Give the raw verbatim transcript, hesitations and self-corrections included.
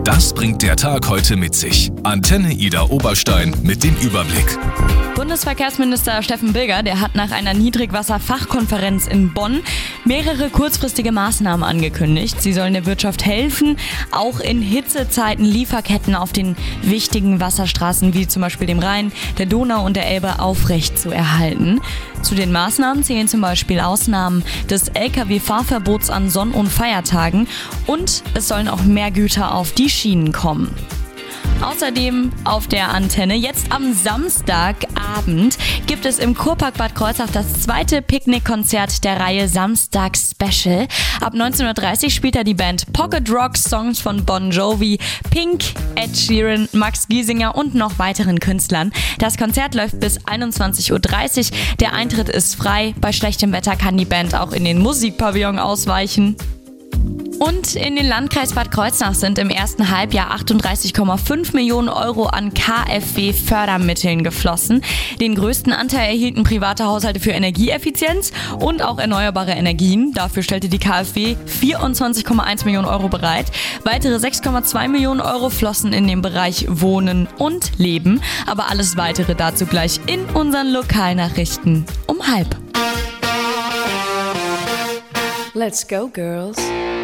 Das bringt der Tag heute mit sich. Antenne Ida Oberstein mit dem Überblick. Bundesverkehrsminister Steffen Bilger, der hat nach einer Niedrigwasserfachkonferenz in Bonn mehrere kurzfristige Maßnahmen angekündigt. Sie sollen der Wirtschaft helfen, auch in Hitzezeiten Lieferketten auf den wichtigen Wasserstraßen wie zum Beispiel dem Rhein, der Donau und der Elbe aufrecht zu erhalten. Zu den Maßnahmen zählen zum Beispiel Ausnahmen des L K W-Fahrverbots an Sonn- und Feiertagen und es sollen auch mehr Güter auf die Schienen kommen. Außerdem auf der Antenne, jetzt am Samstagabend, gibt es im Kurpark Bad Kreuznach das zweite Picknickkonzert der Reihe Samstag Special. Ab neunzehn Uhr dreißig spielt da die Band Pocket Rock Songs von Bon Jovi, Pink, Ed Sheeran, Max Giesinger und noch weiteren Künstlern. Das Konzert läuft bis einundzwanzig Uhr dreißig. Der Eintritt ist frei. Bei schlechtem Wetter kann die Band auch in den Musikpavillon ausweichen. Und in den Landkreis Bad Kreuznach sind im ersten Halbjahr achtunddreißig Komma fünf Millionen Euro an K f W-Fördermitteln geflossen. Den größten Anteil erhielten private Haushalte für Energieeffizienz und auch erneuerbare Energien. Dafür stellte die K f W vierundzwanzig Komma eins Millionen Euro bereit. Weitere sechs Komma zwei Millionen Euro flossen in den Bereich Wohnen und Leben. Aber alles Weitere dazu gleich in unseren Lokalnachrichten um halb. Let's go, girls.